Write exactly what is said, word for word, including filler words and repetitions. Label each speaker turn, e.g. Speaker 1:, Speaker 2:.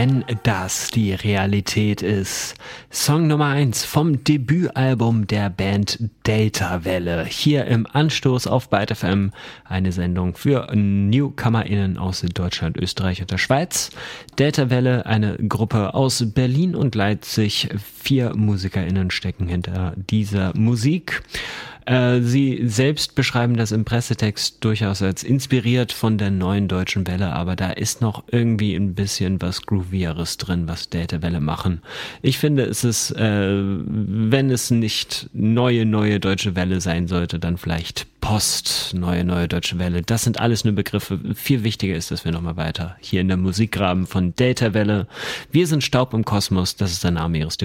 Speaker 1: wenn das die Realität ist. Song Nummer eins vom Debütalbum der Band Deltawelle. Hier im Anstoß auf Byte F M, eine Sendung für NewcomerInnen aus Deutschland, Österreich und der Schweiz. Deltawelle, eine Gruppe aus Berlin und Leipzig. Vier MusikerInnen stecken hinter dieser Musik. Sie selbst beschreiben das im Pressetext durchaus als inspiriert von der neuen deutschen Welle, aber da ist noch irgendwie ein bisschen was Groovieres drin, was Deltawelle machen. Ich finde, es ist, äh, wenn es nicht neue, neue deutsche Welle sein sollte, dann vielleicht Post, neue, neue deutsche Welle. Das sind alles nur Begriffe. Viel wichtiger ist, dass wir nochmal weiter hier in der Musik graben von Deltawelle. Wir sind Staub im Kosmos, das ist der Name ihres